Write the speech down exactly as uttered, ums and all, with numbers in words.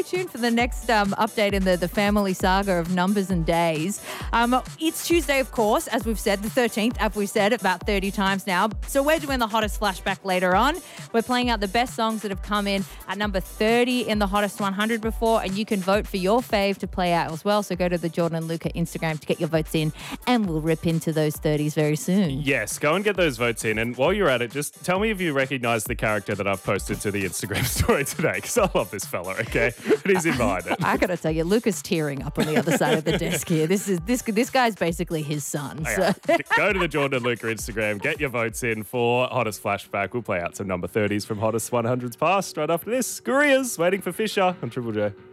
tuned for the next um, update in the, the family saga of numbers and days. Um, it's Tuesday, of course, as we've said, the thirteenth, as we've said about thirty times now. So we're doing the hottest flashback later on. We're playing out the best songs that have come in at number thirty in the hottest one hundred before, and you can vote for your fave to play out as well. So go to the Jordan and Luca Instagram to get your votes in, and we'll rip into those thirties very soon. Yes, go and get those votes in. And while you're at it, just tell me if you recognise the character that I've posted to the Instagram story today, because I love this fella, okay? But he's in behind it. I gotta tell you, Luca's tearing up on the other side of the desk here. This is this this guy's basically his son. So. Okay. Go to the Jordan and Luca Instagram, get your votes in for Hottest Flashback. We'll play out some number thirties from Hottest one hundreds past right after this. Gurias waiting for Fisher on Triple J.